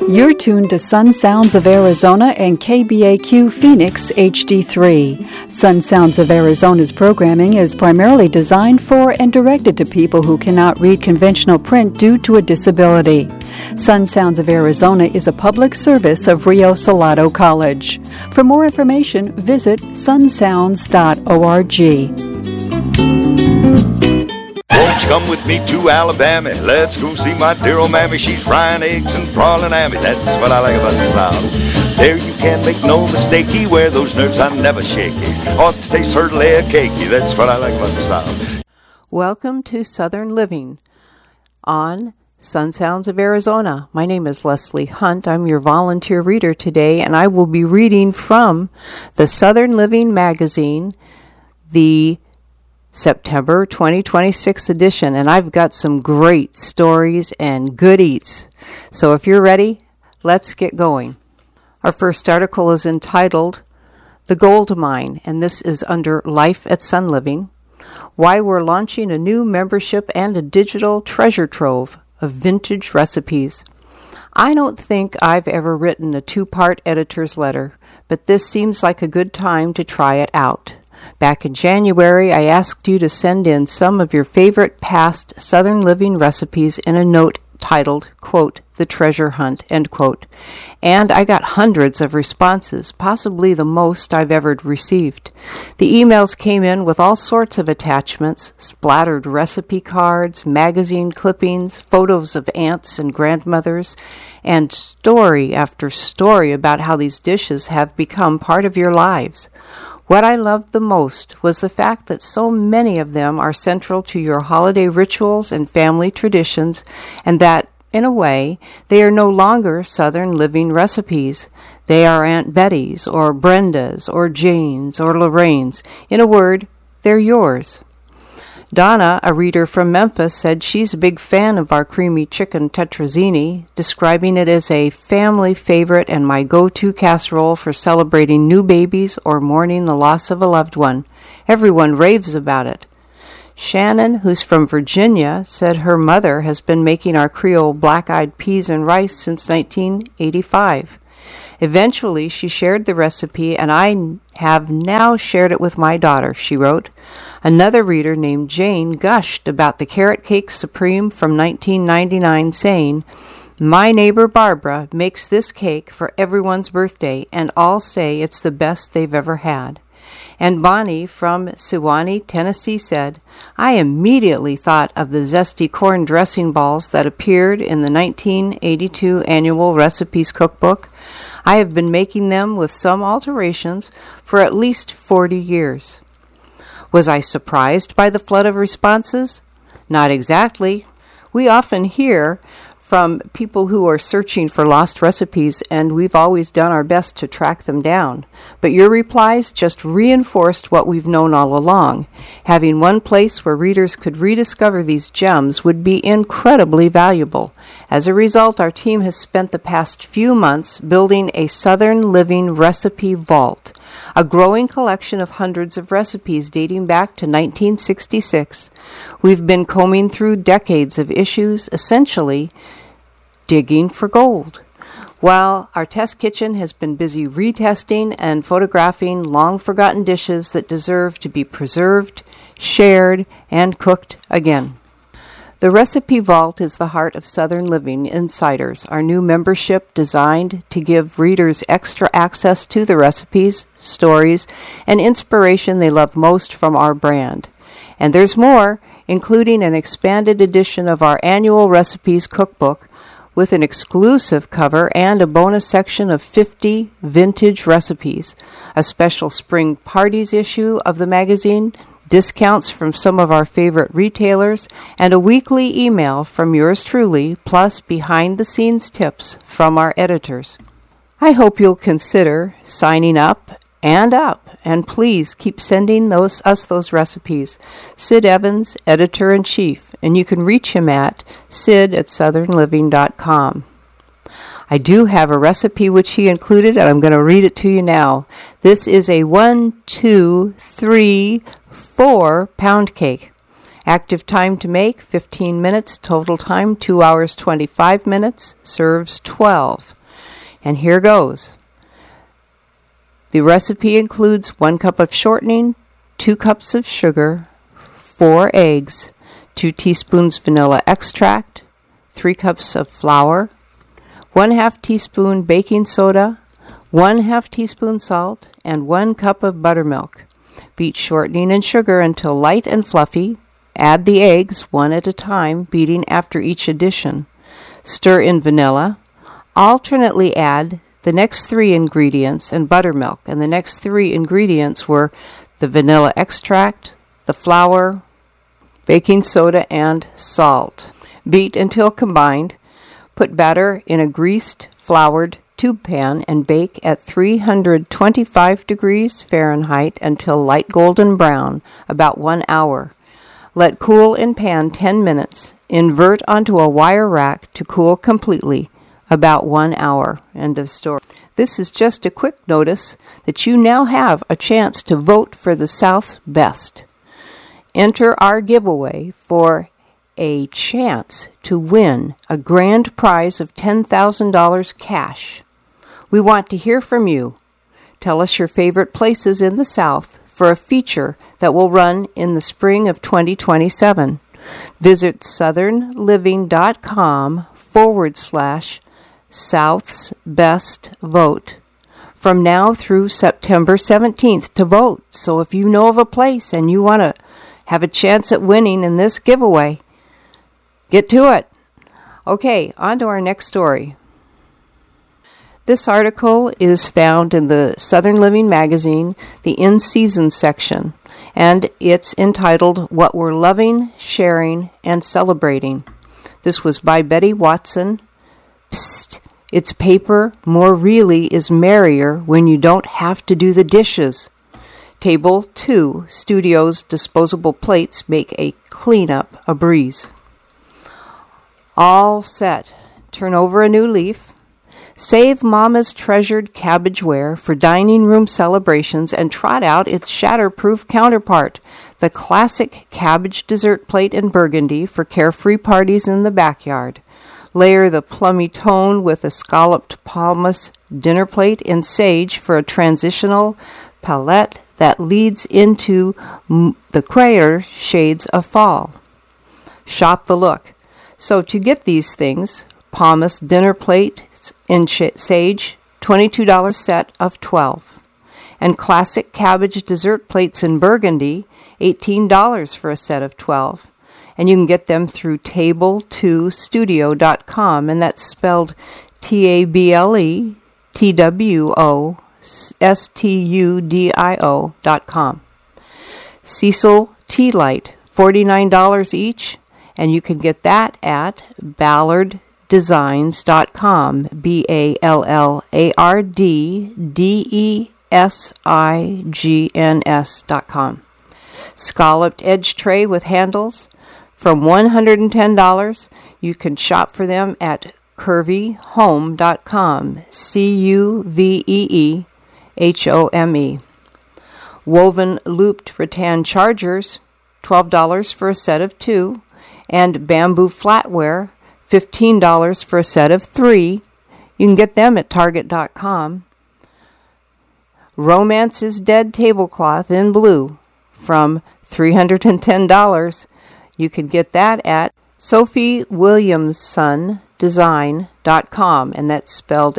You're tuned to Sun Sounds of Arizona and KBAQ Phoenix HD3. Sun Sounds of Arizona's programming is primarily designed for and directed to people who cannot read conventional print due to a disability. Sun Sounds of Arizona is a public service of Rio Salado College. For more information, visit sunsounds.org. Won't you come with me to Alabama? Let's go see my dear old mammy. She's frying eggs and prawning ammy. That's what I like about the South. There you can't make no mistakey. Where those nerves are never shaky. Ought to taste certainly a cakey. That's what I like about the South. Welcome to Southern Living on Sun Sounds of Arizona. My name is Leslie Hunt. I'm your volunteer reader today, and I will be reading from the Southern Living magazine, the September 2026 edition, and I've got some great stories and good eats. So if you're ready, let's get going. Our first article is entitled The Gold Mine, and this is under Life at Sun Living. Why we're launching a new membership and a digital treasure trove of vintage recipes. I don't think I've ever written a two-part editor's letter, but this seems like a good time to try it out. Back in January, I asked you to send in some of your favorite past Southern Living recipes in a note titled, quote, The Treasure Hunt, end quote. And I got hundreds of responses, possibly the most I've ever received. The emails came in with all sorts of attachments, splattered recipe cards, magazine clippings, photos of aunts and grandmothers, and story after story about how these dishes have become part of your lives. What I loved the most was the fact that so many of them are central to your holiday rituals and family traditions, and that, in a way, they are no longer Southern Living recipes. They are Aunt Betty's, or Brenda's, or Jane's, or Lorraine's. In a word, they're yours. Donna, a reader from Memphis, said she's a big fan of our creamy chicken tetrazzini, describing it as a family favorite and my go-to casserole for celebrating new babies or mourning the loss of a loved one. Everyone raves about it. Shannon, who's from Virginia, said her mother has been making our Creole black-eyed peas and rice since 1985. Eventually, she shared the recipe, and I have now shared it with my daughter, she wrote. Another reader named Jane gushed about the Carrot Cake Supreme from 1999, saying, My neighbor Barbara makes this cake for everyone's birthday, and all say it's the best they've ever had. And Bonnie from Sewanee, Tennessee said, I immediately thought of the zesty corn dressing balls that appeared in the 1982 Annual Recipes Cookbook. I have been making them with some alterations for at least 40 years. Was I surprised by the flood of responses? Not exactly. We often hear from people who are searching for lost recipes, and we've always done our best to track them down. But your replies just reinforced what we've known all along. Having one place where readers could rediscover these gems would be incredibly valuable. As a result, our team has spent the past few months building a Southern Living recipe vault, a growing collection of hundreds of recipes dating back to 1966. We've been combing through decades of issues, essentially digging for gold. While our test kitchen has been busy retesting and photographing long-forgotten dishes that deserve to be preserved, shared, and cooked again. The Recipe Vault is the heart of Southern Living Insiders, our new membership designed to give readers extra access to the recipes, stories, and inspiration they love most from our brand. And there's more, including an expanded edition of our annual recipes cookbook with an exclusive cover and a bonus section of 50 vintage recipes, a special spring parties issue of the magazine, discounts from some of our favorite retailers, and a weekly email from yours truly, plus behind-the-scenes tips from our editors. I hope you'll consider signing up, and please keep sending us those recipes. Sid Evans, Editor-in-Chief, and you can reach him at sid@southernliving.com. I do have a recipe which he included, and I'm going to read it to you now. This is a 1, 2, 3, 4 pound cake. Active time to make, 15 minutes. Total time, 2 hours, 25 minutes. Serves 12. And here goes. The recipe includes 1 cup of shortening, 2 cups of sugar, 4 eggs, 2 teaspoons vanilla extract, 3 cups of flour, 1/2 teaspoon baking soda, 1/2 teaspoon salt, and 1 cup of buttermilk. Beat shortening and sugar until light and fluffy. Add the eggs one at a time, beating after each addition. Stir in vanilla. Alternately add the next 3 ingredients and buttermilk, and the next 3 ingredients were the vanilla extract, the flour, baking soda, and salt. Beat until combined. Put batter in a greased, floured tube pan and bake at 325 degrees Fahrenheit until light golden brown, about 1 hour. Let cool in pan 10 minutes. Invert onto a wire rack to cool completely, about 1 hour. End of story. This is just a quick notice that you now have a chance to vote for the South's Best. Enter our giveaway for a chance to win a grand prize of $10,000 cash. We want to hear from you. Tell us your favorite places in the South for a feature that will run in the spring of 2027. Visit southernliving.com/South's Best Vote from now through September 17th to vote. So if you know of a place and you want to have a chance at winning in this giveaway, get to it. Okay, on to our next story. This article is found in the Southern Living magazine, the In-Season section, and it's entitled What We're Loving, Sharing, and Celebrating. This was by Betty Watson. Psst, it's paper more really is merrier when you don't have to do the dishes. Table 2, Studio's disposable plates make a cleanup a breeze. All set. Turn over a new leaf. Save Mama's treasured cabbageware for dining room celebrations and trot out its shatterproof counterpart, the classic cabbage dessert plate in burgundy for carefree parties in the backyard. Layer the plummy tone with a scalloped palmas dinner plate in sage for a transitional palette that leads into the grayer shades of fall. Shop the look. So to get these things, Palmas dinner plate in sage, $22 set of 12. And classic cabbage dessert plates in burgundy, $18 for a set of 12. And you can get them through table2studio.com, and that's spelled TABLETWOSTUDIO.com. Cecil Tea Light, $49 each, and you can get that at ballarddesigns.com, BALLARDDESIGNS.com. Scalloped edge tray with handles from $110. You can shop for them at curvyhome.com, CUVEEHOME. Woven looped rattan chargers, $12 for a set of 2, and bamboo flatware, $15 for a set of 3. You can get them at target.com. Romance is Dead tablecloth in blue from $310. You can get that at SophieWilliamsonDesign.com, and that's spelled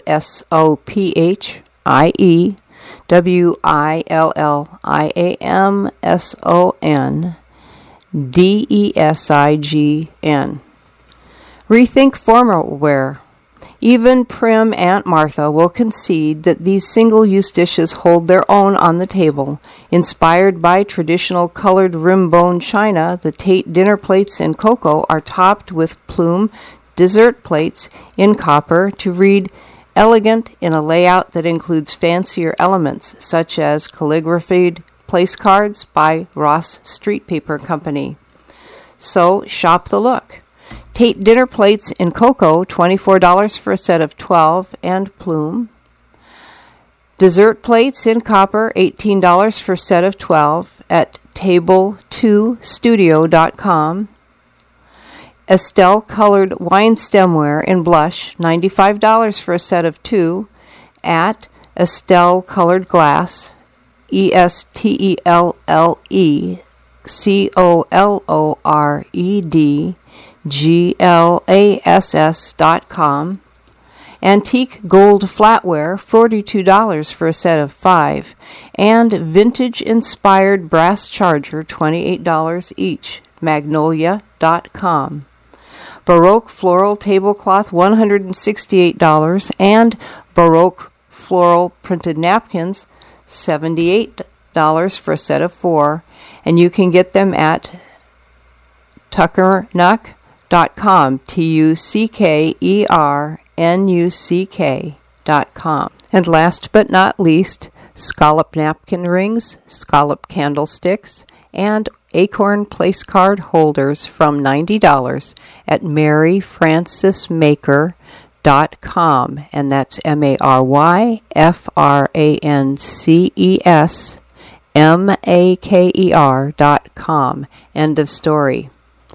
SophieWilliamsonDesign. Rethink formal wear. Even prim Aunt Martha will concede that these single-use dishes hold their own on the table. Inspired by traditional colored rim-bone china, the Tate dinner plates in cocoa are topped with plume dessert plates in copper to read elegant in a layout that includes fancier elements, such as calligraphied place cards by Ross Street Paper Company. So, shop the look. Tate dinner plates in cocoa, $24 for a set of 12, and plume. Dessert plates in copper, $18 for a set of 12 at table2studio.com. Estelle Colored Wine Stemware in Blush, $95 for a set of 2 at Estelle Colored Glass, ESTELLECOLOREDGLASS.com. Antique Gold Flatware, $42 for a set of 5, and Vintage-Inspired Brass Charger, $28 each, Magnolia.com. Baroque Floral Tablecloth, $168, and Baroque Floral Printed Napkins, $78 for a set of 4, and you can get them at tuckernuck.com, TUCKERNUCK.com. And last but not least, scallop napkin rings, scallop candlesticks, and acorn place card holders from $90 at maryfrancismaker.com, and that's MaryFrancismaker.com. End of story.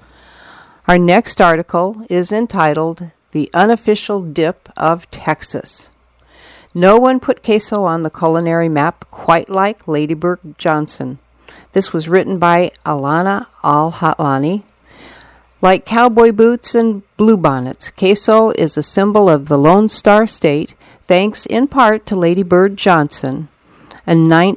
Our next article is entitled The Unofficial Dip of Texas. No one put queso on the culinary map quite like Lady Bird Johnson. This was written by Alana Al-Hatlani. Like cowboy boots and bluebonnets, queso is a symbol of the Lone Star State, thanks in part to Lady Bird Johnson. A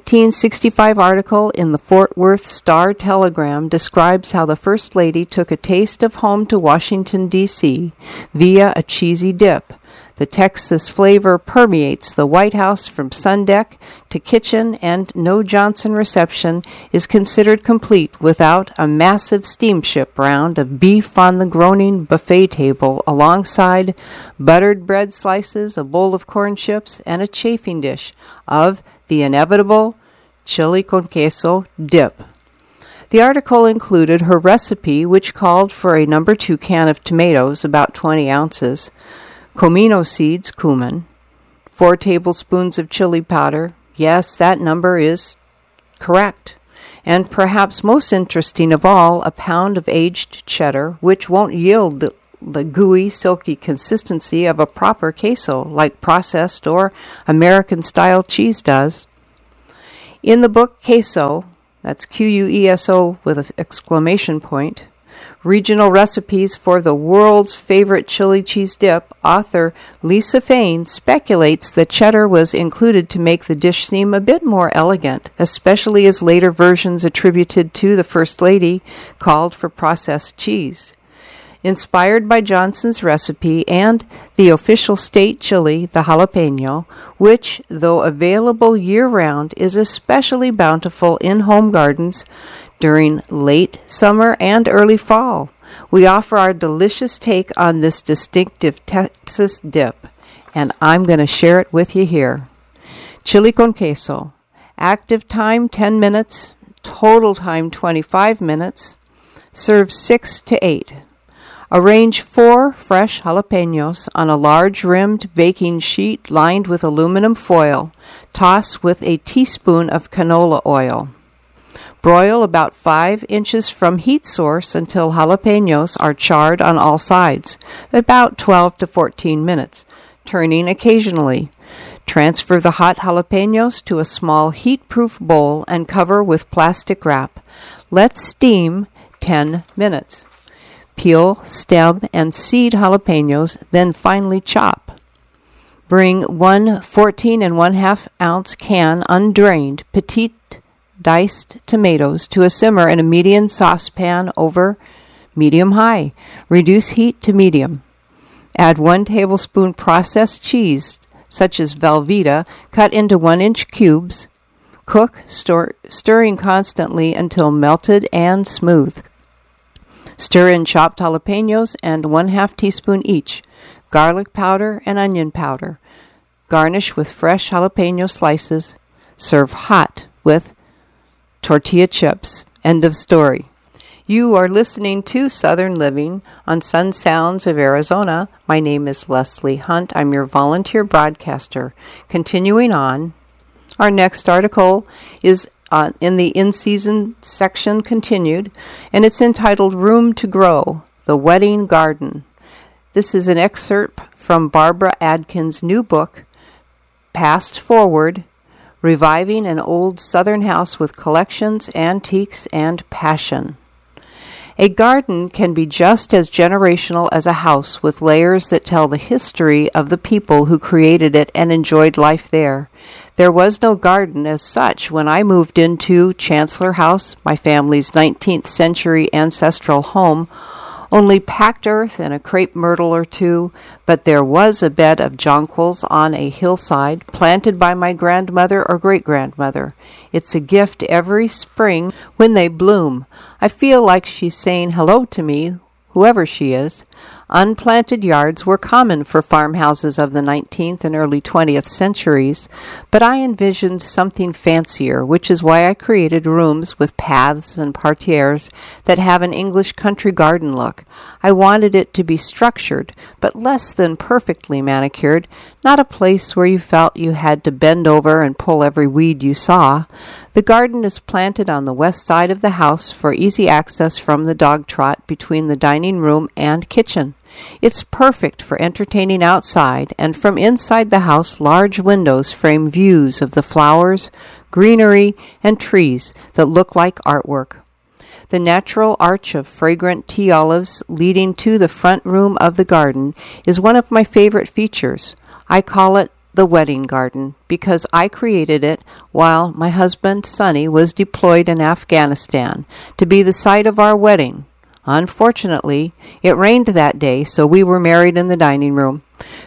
1965 article in the Fort Worth Star-Telegram describes how the First Lady took a taste of home to Washington, D.C. via a cheesy dip. The Texas flavor permeates the White House from sundeck to kitchen, and no Johnson reception is considered complete without a massive steamship round of beef on the groaning buffet table alongside buttered bread slices, a bowl of corn chips, and a chafing dish of the inevitable chili con queso dip. The article included her recipe, which called for a No. 2 can of tomatoes, about 20 ounces, comino seeds, cumin, 4 tablespoons of chili powder. Yes, that number is correct. And perhaps most interesting of all, a pound of aged cheddar, which won't yield the gooey, silky consistency of a proper queso, like processed or American-style cheese does. In the book Queso, that's Queso with an exclamation point, Regional Recipes for the World's Favorite Chili Cheese Dip, author Lisa Fain speculates that cheddar was included to make the dish seem a bit more elegant, especially as later versions attributed to the First Lady called for processed cheese. Inspired by Johnson's recipe and the official state chili, the jalapeno, which, though available year-round, is especially bountiful in home gardens during late summer and early fall, we offer our delicious take on this distinctive Texas dip, and I'm going to share it with you here. Chili con queso. Active time 10 minutes, total time 25 minutes. Serve 6 to 8. Arrange 4 fresh jalapenos on a large-rimmed baking sheet lined with aluminum foil. Toss with a teaspoon of canola oil. Broil about 5 inches from heat source until jalapenos are charred on all sides, about 12 to 14 minutes, turning occasionally. Transfer the hot jalapenos to a small heat-proof bowl and cover with plastic wrap. Let steam 10 minutes. Peel, stem, and seed jalapenos, then finely chop. Bring 1 14 1/2 ounce can undrained, petite diced tomatoes to a simmer in a medium saucepan over medium-high. Reduce heat to medium. Add 1 tablespoon processed cheese, such as Velveeta, cut into 1-inch cubes. Cook, stirring constantly until melted and smooth. Stir in chopped jalapenos and 1/2 teaspoon each, garlic powder and onion powder. Garnish with fresh jalapeno slices. Serve hot with tortilla chips. End of story. You are listening to Southern Living on Sun Sounds of Arizona. My name is Leslie Hunt. I'm your volunteer broadcaster. Continuing on, our next article is in the in-season section continued, and it's entitled Room to Grow, The Wedding Garden. This is an excerpt from Barbara Adkins' new book, Past Forward, Reviving an Old Southern House with Collections, Antiques, and Passion. A garden can be just as generational as a house, with layers that tell the history of the people who created it and enjoyed life there. There was no garden as such when I moved into Chancellor House, my family's 19th century ancestral home. Only packed earth and a crepe myrtle or two, but there was a bed of jonquils on a hillside, planted by my grandmother or great-grandmother. It's a gift every spring when they bloom. I feel like she's saying hello to me, whoever she is. Unplanted yards were common for farmhouses of the 19th and early 20th centuries, but I envisioned something fancier, which is why I created rooms with paths and parterres that have an English country garden look. I wanted it to be structured, but less than perfectly manicured, not a place where you felt you had to bend over and pull every weed you saw. The garden is planted on the west side of the house for easy access from the dog trot between the dining room and kitchen. It's perfect for entertaining outside, and from inside the house large windows frame views of the flowers, greenery, and trees that look like artwork. The natural arch of fragrant tea olives leading to the front room of the garden is one of my favorite features. I call it the wedding garden because I created it while my husband, Sonny, was deployed in Afghanistan to be the site of our wedding. Unfortunately, it rained that day, so we were married in the dining room,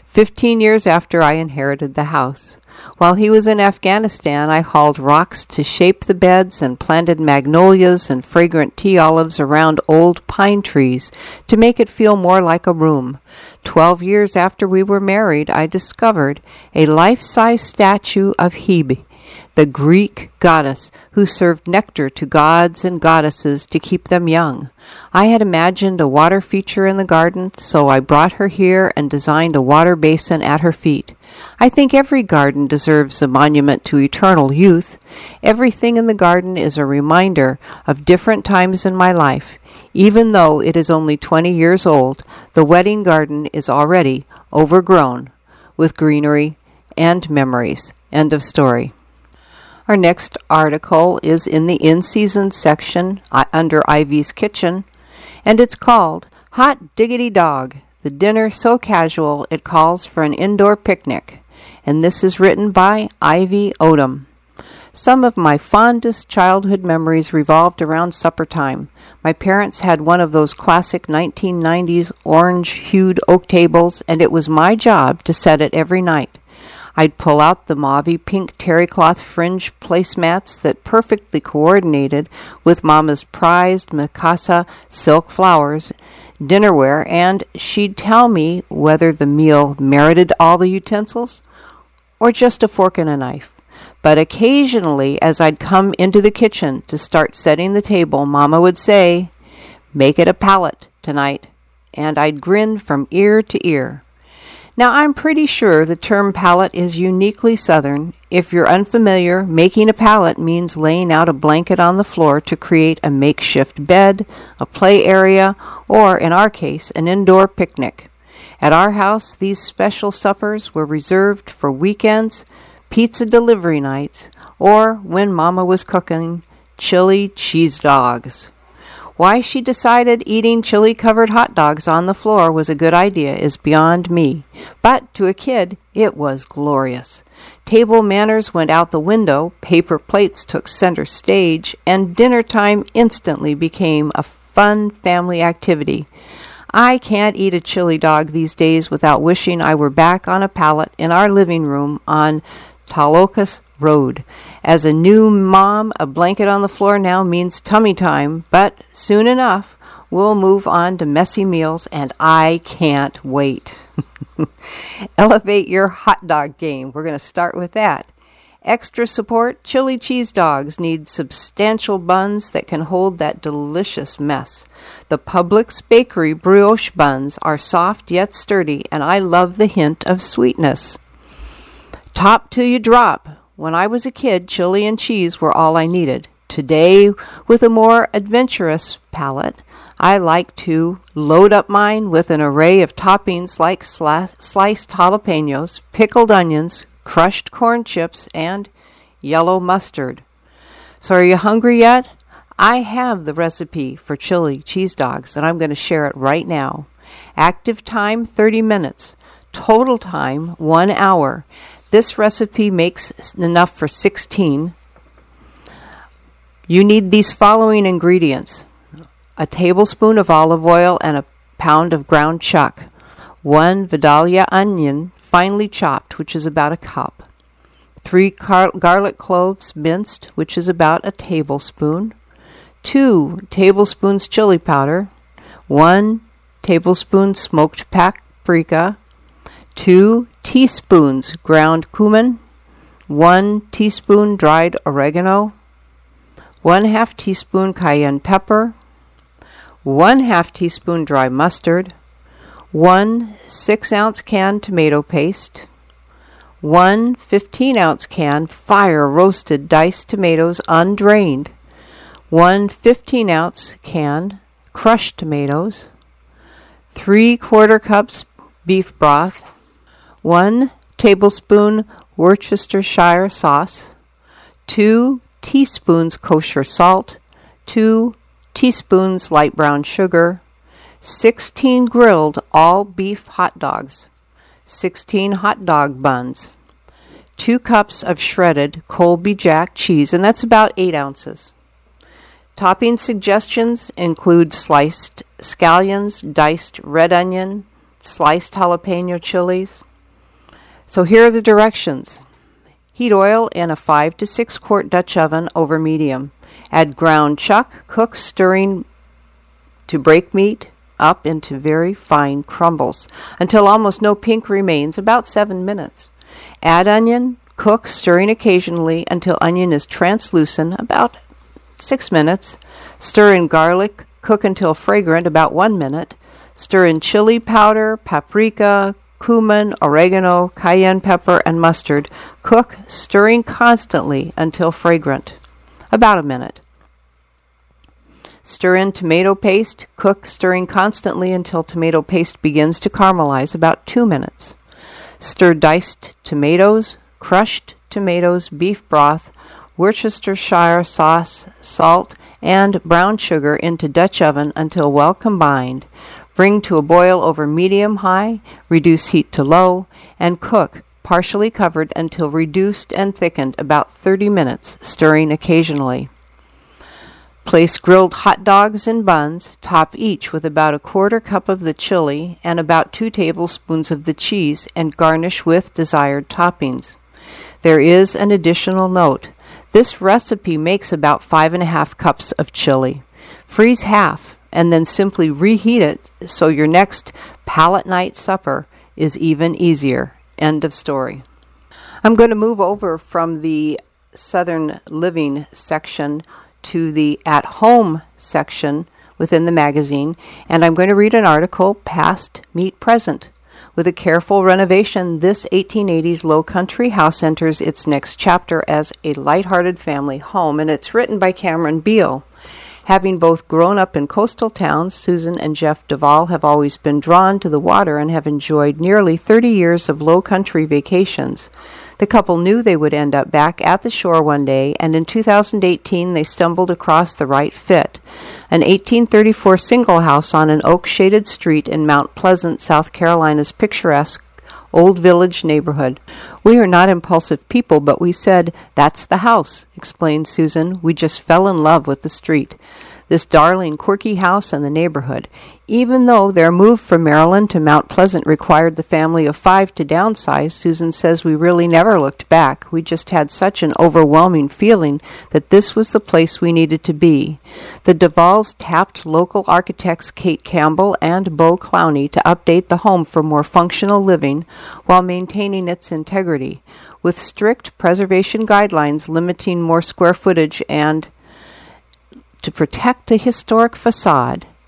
15 years after I inherited the house. While he was in Afghanistan, I hauled rocks to shape the beds and planted magnolias and fragrant tea olives around old pine trees to make it feel more like a room. 12 years after we were married, I discovered a life-size statue of Hebe, the Greek goddess who served nectar to gods and goddesses to keep them young. I had imagined a water feature in the garden, so I brought her here and designed a water basin at her feet. I think every garden deserves a monument to eternal youth. Everything in the garden is a reminder of different times in my life. Even though it is only 20 years old, the wedding garden is already overgrown with greenery and memories. End of story. Our next article is in the in-season section under Ivy's Kitchen, and it's called Hot Diggity Dog, the dinner so casual it calls for an indoor picnic. And this is written by Ivy Odom. Some of my fondest childhood memories revolved around supper time. My parents had one of those classic 1990s orange-hued oak tables, and it was my job to set it every night. I'd pull out the mauvey pink terrycloth fringe placemats that perfectly coordinated with Mama's prized Mikasa silk flowers dinnerware, and she'd tell me whether the meal merited all the utensils or just a fork and a knife. But occasionally, as I'd come into the kitchen to start setting the table, Mama would say, "Make it a palette tonight," and I'd grin from ear to ear. Now, I'm pretty sure the term pallet is uniquely Southern. If you're unfamiliar, making a pallet means laying out a blanket on the floor to create a makeshift bed, a play area, or, in our case, an indoor picnic. At our house, these special suppers were reserved for weekends, pizza delivery nights, or when Mama was cooking chili cheese dogs. Why she decided eating chili-covered hot dogs on the floor was a good idea is beyond me, but to a kid, it was glorious. Table manners went out the window, paper plates took center stage, and dinner time instantly became a fun family activity. I can't eat a chili dog these days without wishing I were back on a pallet in our living room on Talokas Road. As a new mom, a blanket on the floor now means tummy time, but soon enough, we'll move on to messy meals, and I can't wait. Elevate your hot dog game. We're going to start with that. Extra support, chili cheese dogs need substantial buns that can hold that delicious mess. The Publix Bakery brioche buns are soft yet sturdy, and I love the hint of sweetness. Top till you drop. When I was a kid, chili and cheese were all I needed. Today, with a more adventurous palate, I like to load up mine with an array of toppings like sliced jalapenos, pickled onions, crushed corn chips, and yellow mustard. So are you hungry yet? I have the recipe for chili cheese dogs, and I'm going to share it right now. Active time, 30 minutes. Total time, 1 hour. This recipe makes enough for 16. You need these following ingredients: a tablespoon of olive oil and a pound of ground chuck, 1 Vidalia onion, finely chopped, which is about a cup, 3 garlic cloves minced, which is about a tablespoon, 2 tablespoons chili powder, 1 tablespoon smoked paprika, 2 teaspoons ground cumin, 1 teaspoon dried oregano, 1/2 teaspoon cayenne pepper, 1/2 teaspoon dry mustard, 1 6-ounce can tomato paste, 1 15-ounce can fire roasted diced tomatoes undrained, 1 15-ounce can crushed tomatoes, 3/4 cups beef broth, 1 tablespoon Worcestershire sauce, 2 teaspoons kosher salt, 2 teaspoons light brown sugar, 16 grilled all beef hot dogs, 16 hot dog buns, 2 cups of shredded Colby Jack cheese, and that's about 8 ounces. Topping suggestions include sliced scallions, diced red onion, sliced jalapeno chilies. So here are the directions. Heat oil in a 5 to 6 quart Dutch oven over medium. Add ground chuck, cook, stirring to break meat up into very fine crumbles until almost no pink remains, about 7 minutes. Add onion, cook, stirring occasionally until onion is translucent, about 6 minutes. Stir in garlic, cook until fragrant, about 1 minute. Stir in chili powder, paprika, cumin, oregano, cayenne pepper, and mustard. Cook, stirring constantly until fragrant, about a minute. Stir in tomato paste. Cook, stirring constantly until tomato paste begins to caramelize, about 2 minutes. Stir diced tomatoes, crushed tomatoes, beef broth, Worcestershire sauce, salt, and brown sugar into Dutch oven until well combined. Bring to a boil over medium-high, reduce heat to low, and cook, partially covered, until reduced and thickened, about 30 minutes, stirring occasionally. Place grilled hot dogs in buns, top each with about 1/4 cup of the chili and about 2 tablespoons of the cheese, and garnish with desired toppings. There is an additional note. This recipe makes about 5.5 cups of chili. Freeze half and then simply reheat it so your next palate night supper is even easier. End of story. I'm going to move over from the Southern Living section to the at-home section within the magazine, and I'm going to read an article, Past Meet Present. With a careful renovation, this 1880s low country house enters its next chapter as a light-hearted family home, and it's written by Cameron Beal. Having both grown up in coastal towns, Susan and Jeff Duvall have always been drawn to the water and have enjoyed nearly 30 years of low country vacations. The couple knew they would end up back at the shore one day, and in 2018 they stumbled across the right fit, an 1834 single house on an oak-shaded street in Mount Pleasant, South Carolina's picturesque Old Village neighborhood. "We are not impulsive people, but we said, 'That's the house,'" explained Susan. "We just fell in love with the street, this darling, quirky house and the neighborhood. Even though their move from Maryland to Mount Pleasant required the family of 5 to downsize, Susan says we really never looked back. We just had such an overwhelming feeling that this was the place we needed to be." The Duvalls tapped local architects Kate Campbell and Beau Clowney to update the home for more functional living while maintaining its integrity, with strict preservation guidelines limiting more square footage and to protect the historic facade.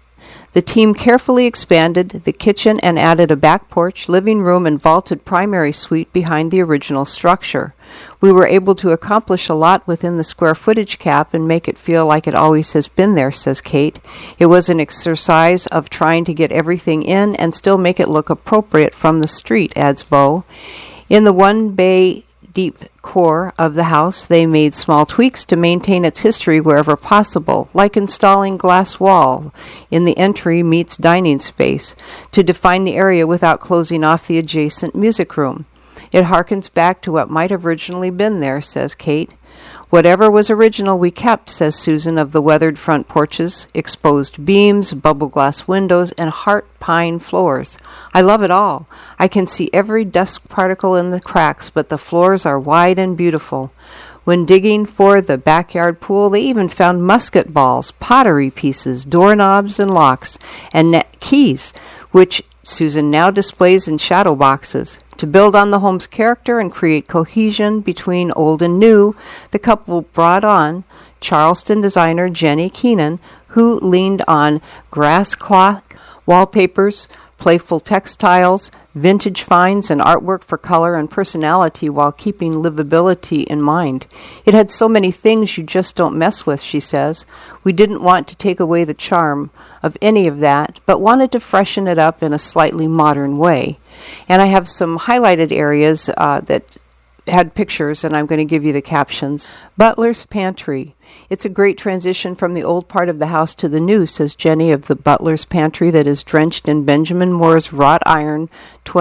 The team carefully expanded the kitchen and added a back porch, living room, and vaulted primary suite behind the original structure. We were able to accomplish a lot within the square footage cap and make it feel like it always has been there, says Kate. It was an exercise of trying to get everything in and still make it look appropriate from the street, adds Bo. In the one bay deep core of the house, they made small tweaks to maintain its history wherever possible, like installing glass wall in the entry meets dining space to define the area without closing off the adjacent music room. It harkens back to what might have originally been there, says Kate. Whatever was original we kept, says Susan, of the weathered front porches, exposed beams, bubble glass windows, and heart pine floors. I love it all. I can see every dust particle in the cracks, but the floors are wide and beautiful. When digging for the backyard pool, they even found musket balls, pottery pieces, doorknobs and locks, and keys, which Susan now displays in shadow boxes. To build on the home's character and create cohesion between old and new, the couple brought on Charleston designer Jenny Keenan, who leaned on grass cloth wallpapers, playful textiles, vintage finds, and artwork for color and personality while keeping livability in mind. It had so many things you just don't mess with, she says. We didn't want to take away the charm of any of that, but wanted to freshen it up in a slightly modern way. And I have some highlighted areas that had pictures, and I'm going to give you the captions. Butler's Pantry. It's a great transition from the old part of the house to the new, says Jenny of the Butler's Pantry that is drenched in Benjamin Moore's wrought iron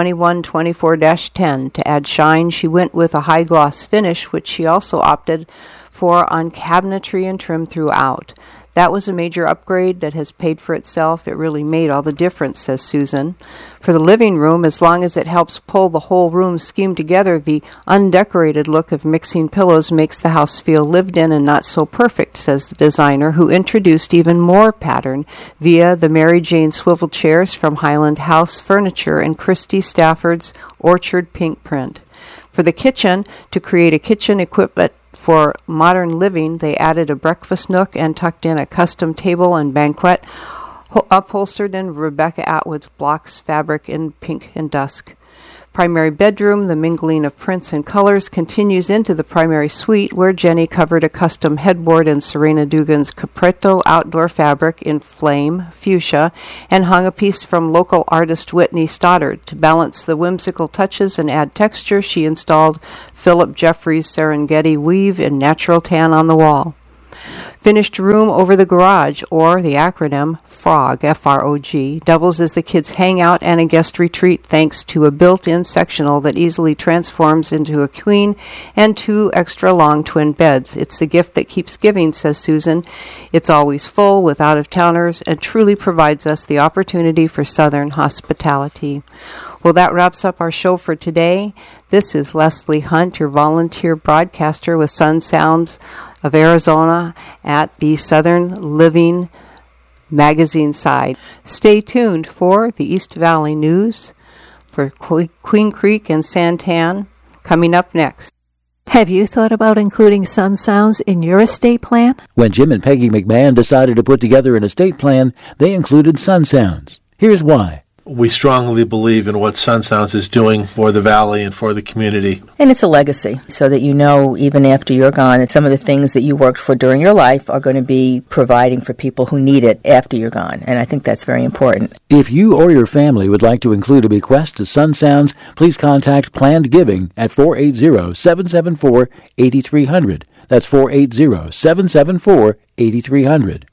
2124-10. To add shine, she went with a high gloss finish, which she also opted for on cabinetry and trim throughout. That was a major upgrade that has paid for itself. It really made all the difference, says Susan. For the living room, as long as it helps pull the whole room scheme together, the undecorated look of mixing pillows makes the house feel lived in and not so perfect, says the designer, who introduced even more pattern via the Mary Jane swivel chairs from Highland House Furniture and Christy Stafford's Orchard Pink print. For the kitchen, to create a kitchen equipment for modern living, they added a breakfast nook and tucked in a custom table and banquette upholstered in Rebecca Atwood's blocks fabric in pink and dusk. Primary bedroom, the mingling of prints and colors continues into the primary suite, where Jenny covered a custom headboard in Serena Dugan's Capretto outdoor fabric in flame fuchsia and hung a piece from local artist Whitney Stoddard. To balance the whimsical touches and add texture, she installed Philip Jeffries' Serengeti weave in natural tan on the wall. Finished room over the garage, or the acronym FROG, F-R-O-G, doubles as the kids' hangout and a guest retreat thanks to a built-in sectional that easily transforms into a queen and 2 extra long twin beds. It's the gift that keeps giving, says Susan. It's always full with out-of-towners and truly provides us the opportunity for Southern hospitality. Well, that wraps up our show for today. This is Leslie Hunt, your volunteer broadcaster with Sun Sounds of Arizona at the Southern Living magazine side. Stay tuned for the East Valley News for Queen Creek and Santan coming up next. Have you thought about including Sun Sounds in your estate plan? When Jim and Peggy McMahon decided to put together an estate plan, they included Sun Sounds. Here's why. We strongly believe in what Sun Sounds is doing for the Valley and for the community. And it's a legacy, so that you know, even after you're gone, that some of the things that you worked for during your life are going to be providing for people who need it after you're gone. And I think that's very important. If you or your family would like to include a bequest to Sun Sounds, please contact Planned Giving at 480-774-8300. That's 480-774-8300.